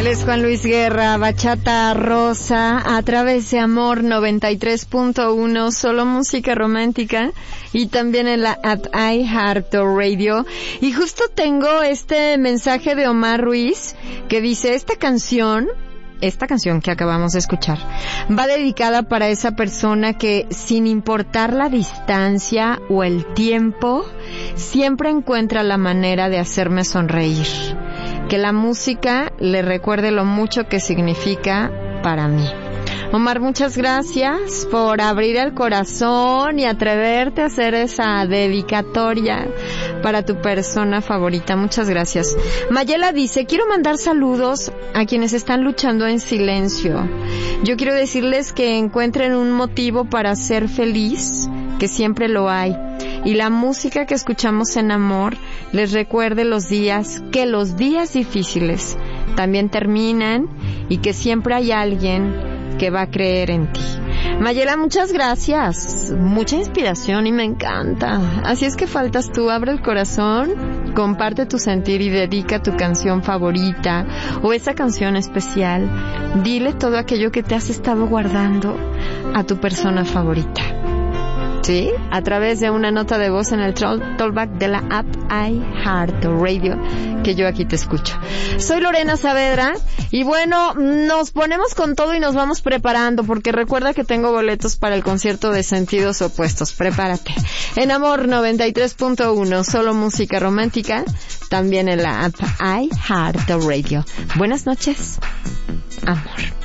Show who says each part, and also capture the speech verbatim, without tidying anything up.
Speaker 1: Él es Juan Luis Guerra, Bachata Rosa, a través de Amor noventa y tres punto uno, solo música romántica, y también en la app iHeartRadio. Y justo tengo este mensaje de Omar Ruiz que dice, esta canción, esta canción que acabamos de escuchar, va dedicada para esa persona que, sin importar la distancia o el tiempo, siempre encuentra la manera de hacerme sonreír. Que la música le recuerde lo mucho que significa para mí. Omar, muchas gracias por abrir el corazón y atreverte a hacer esa dedicatoria para tu persona favorita. Muchas gracias. Mayela dice, quiero mandar saludos a quienes están luchando en silencio. Yo quiero decirles que encuentren un motivo para ser feliz, que siempre lo hay. Y la música que escuchamos en Amor les recuerde los días, que los días difíciles también terminan y que siempre hay alguien que va a creer en ti. Mayela, muchas gracias. Mucha inspiración y me encanta. Así es que faltas tú, abre el corazón, comparte tu sentir y dedica tu canción favorita o esa canción especial. Dile todo aquello que te has estado guardando a tu persona favorita. Sí, a través de una nota de voz en el Talkback de la app iHeartRadio, que yo aquí te escucho. Soy Lorena Saavedra y bueno, nos ponemos con todo y nos vamos preparando, porque recuerda que tengo boletos para el concierto de Sentidos Opuestos. Prepárate. En Amor noventa y tres punto uno, solo música romántica, también en la app iHeartRadio. Buenas noches. Amor.